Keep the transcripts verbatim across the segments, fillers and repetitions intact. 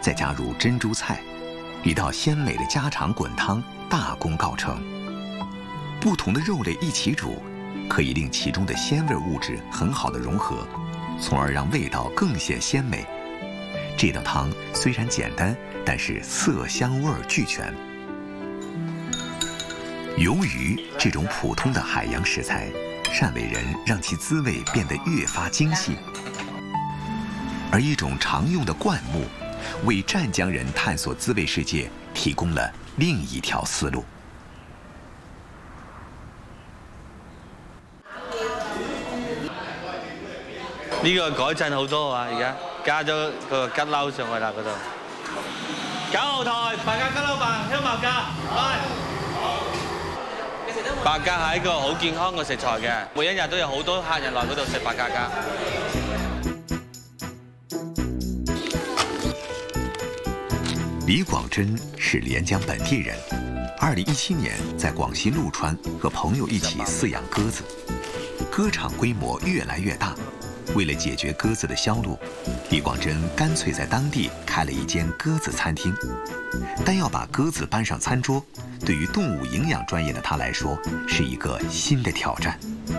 再加入珍珠菜，一道鲜美的家常滚汤大功告成。不同的肉类一起煮，可以令其中的鲜味物质很好的融合，从而让味道更显鲜美。这道汤虽然简单，但是色香味俱全。鱿鱼这种普通的海洋食材，汕尾人让其滋味变得越发精细。而一种常用的灌木，为湛江人探索滋味世界提供了另一条思路。 呢個改進好多啊！而家加咗個吉撈上去啦，嗰度。九號台白鴿吉撈飯，香茅價，係。白鴿係一個好健康嘅食材嘅，每一日都有好多客人來嗰度食白鴿㗎。 李廣珍是連江本地人，二零一七年在廣西陸川和朋友一起飼養鴿子，鴿場規模越來越大。为了解决鸽子的銷路，李廣珍乾脆在當地開了一間鴿子餐廳。但要把鴿子搬上餐桌，對於動物營養專業的他來說，是一個新的挑戰。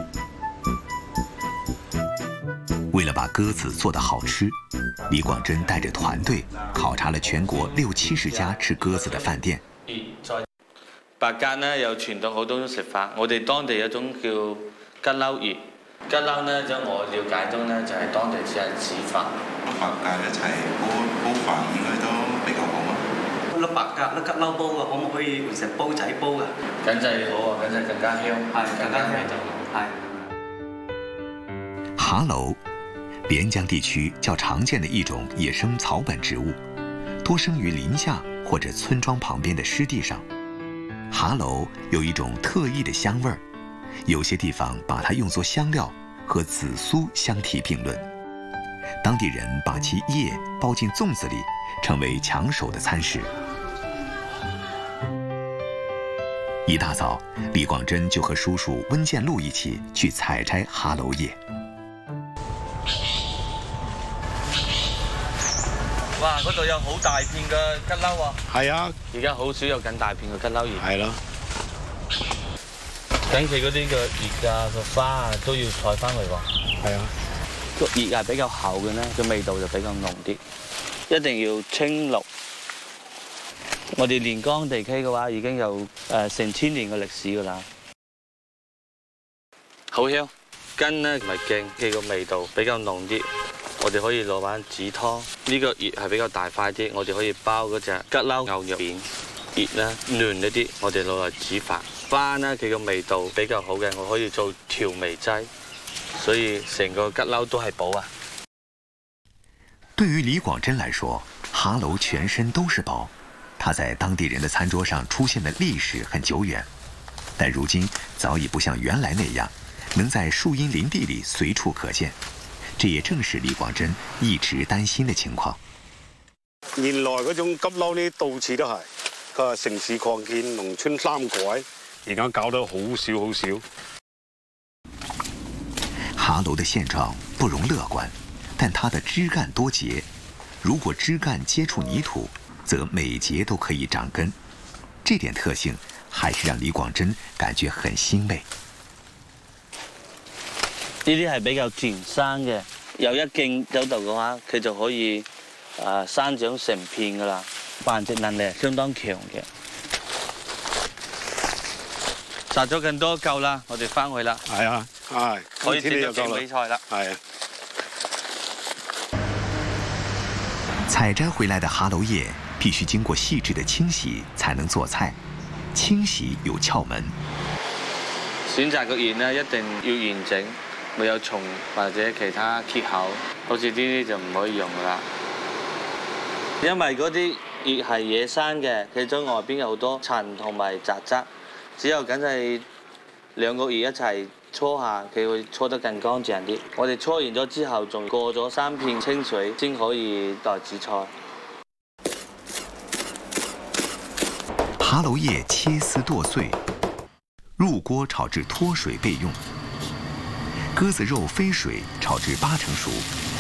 為了把鴿子做得好吃，李廣珍帶着團隊考察了全國六七十家吃鴿子的飯店。 白鴿呢有傳統好多種食法，我哋當地有種叫吉撈葉。吉撈呢，在我了解中呢，就係當地只係煮飯。 白鴿一齊煲煲飯應該都比較好啊！ 粒白鴿粒吉撈煲嘅，可唔可以換成煲仔煲嘅？ 梗係好啊，梗係更加香， 係更加香係。 蛤蜊，連江地區較常見的一種野生草本植物，多生於林下或者村莊旁邊的濕地上。蛤蜊有一種特異的香味兒。有些地方把它用作香料，和紫蘇相提並論。當地人把其葉包進粽子裡，成為搶手的餐食。一大早，李廣珍就和叔叔溫建祿一起去採摘蛤蜊葉。 哇！嗰度有好大片嘅吉撈喎。 係啊， 而家好少有咁大片嘅吉撈葉。 係咯。 緊佢嗰啲嘅葉啊、個花啊都要採翻嚟喎。 係啊， 個葉係比較厚嘅呢，個味道就比較濃啲。一定要青綠。我哋連江地區嘅話已經有誒成千年嘅歷史㗎啦。好香，根呢唔係勁，佢個味道比較濃啲。我哋可以攞翻煮湯。呢個葉係比較大塊啲，我哋可以包嗰隻吉撈牛肉片。葉呢嫩一啲，我哋攞嚟煮飯。花呢，佢個味道比較好嘅，我可以做調味劑，所以成個吉撈都係寶啊！ 對於李廣珍來說，蛤蜊全身都是寶。它在當地人的餐桌上出現的歷史很久遠，但如今早已不像原來那樣，能在樹蔭林地裡隨處可見。這也正是李廣珍一直擔心的情況。 原來嗰種吉撈呢，到處都係，佢話城市擴建、農村三改。而家搞得好少好少。 蛤蜊的現狀不容樂觀，但它的枝幹多節，如果枝幹接觸泥土，則每節都可以長根。這點特性還是讓李廣珍感覺很欣慰。 呢啲係比較全生嘅，有一徑走道嘅話，佢就可以誒生長成片㗎啦，繁殖能力係相當強嘅。摘咗更多夠啦，我哋翻去啦。 係啊，係可以整咗整比賽啦。 係啊。 採摘回來的蛤蜊葉必須經過細緻的清洗才能做菜，清洗有竅門。 選擇個葉呢，一定要完整，沒有蟲或者其他缺口，好似呢啲就唔可以用噶啦。因為嗰啲葉係野生嘅，佢將外邊有好多塵同埋雜質。只有梗係兩個葉一齊搓下，佢會搓得更乾淨啲。我哋搓完咗之後，仲過咗三片清水先可以來煮菜。 蛤蜊葉切絲剁碎，入鍋炒至脫水備用。鴿子肉飛水炒至八成熟，